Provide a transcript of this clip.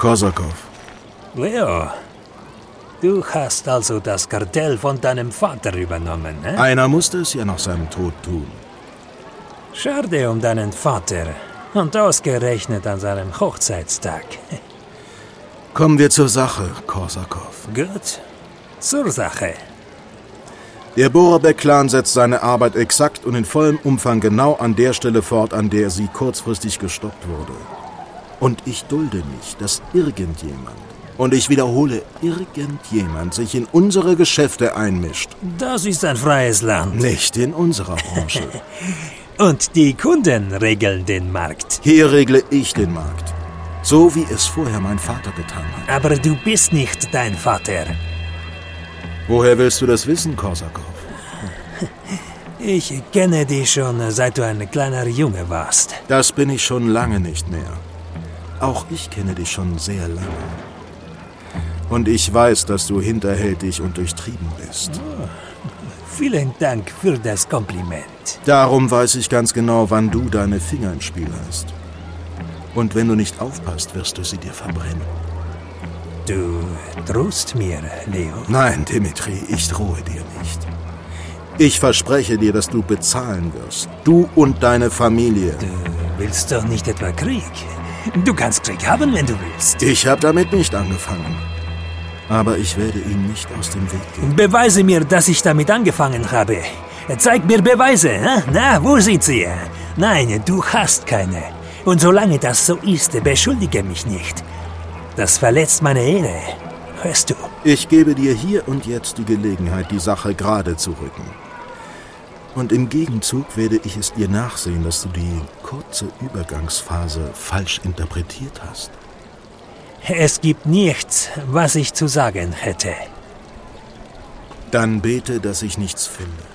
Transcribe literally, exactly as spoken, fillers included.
Korsakow. Leo, du hast also das Kartell von deinem Vater übernommen, ne? Einer musste es ja nach seinem Tod tun. Schade um deinen Vater. Und ausgerechnet an seinem Hochzeitstag. Kommen wir zur Sache, Korsakow. Gut, zur Sache. Der Borabek-Clan setzt seine Arbeit exakt und in vollem Umfang genau an der Stelle fort, an der sie kurzfristig gestoppt wurde. Und ich dulde nicht, dass irgendjemand, und ich wiederhole, irgendjemand sich in unsere Geschäfte einmischt. Das ist ein freies Land. Nicht in unserer Branche. Und die Kunden regeln den Markt. Hier regle ich den Markt. So wie es vorher mein Vater getan hat. Aber du bist nicht dein Vater. Woher willst du das wissen, Korsakow? Ich kenne dich schon, seit du ein kleiner Junge warst. Das bin ich schon lange nicht mehr. Auch ich kenne dich schon sehr lange. Und ich weiß, dass du hinterhältig und durchtrieben bist. Oh, vielen Dank für das Kompliment. Darum weiß ich ganz genau, wann du deine Finger im Spiel hast. Und wenn du nicht aufpasst, wirst du sie dir verbrennen. Du drohst mir, Leo? Nein, Dimitri, ich drohe dir nicht. Ich verspreche dir, dass du bezahlen wirst. Du und deine Familie. Du willst doch nicht etwa Krieg? Du kannst Krieg haben, wenn du willst. Ich habe damit nicht angefangen. Aber ich werde ihn nicht aus dem Weg gehen. Beweise mir, dass ich damit angefangen habe. Zeig mir Beweise. Hä? Na, wo sind sie? Nein, du hast keine. Und solange das so ist, beschuldige mich nicht. Das verletzt meine Ehre. Hörst du? Ich gebe dir hier und jetzt die Gelegenheit, die Sache gerade zu rücken. Und im Gegenzug werde ich es dir nachsehen, dass du die kurze Übergangsphase falsch interpretiert hast. Es gibt nichts, was ich zu sagen hätte. Dann bete, dass ich nichts finde.